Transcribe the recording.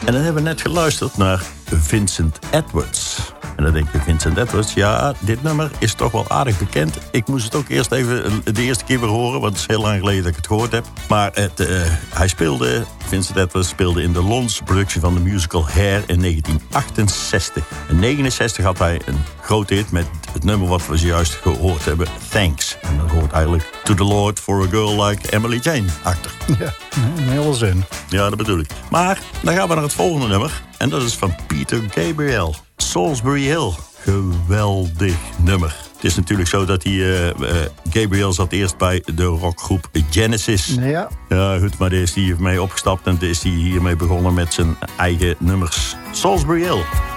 En dan hebben we net geluisterd naar Vincent Edwards. En dan denk je, Vincent Edwards, ja, dit nummer is toch wel aardig bekend. Ik moest het ook eerst even de eerste keer weer horen, want het is heel lang geleden dat ik het gehoord heb. Maar Vincent Edwards speelde in de Lons productie van de musical Hair in 1968. In 1969 had hij een grote hit met het nummer wat we zojuist gehoord hebben, Thanks. En dan hoort eigenlijk To the Lord for a Girl Like Emily Jane achter. Ja, een hele zin. Ja, dat bedoel ik. Maar dan gaan we naar het volgende nummer. En dat is van Peter Gabriel. Salisbury Hill. Geweldig nummer. Het is natuurlijk zo dat Gabriel zat eerst bij de rockgroep Genesis. Ja. Ja, goed, maar daar is hij mee opgestapt en is hij hiermee begonnen met zijn eigen nummers. Salisbury Hill.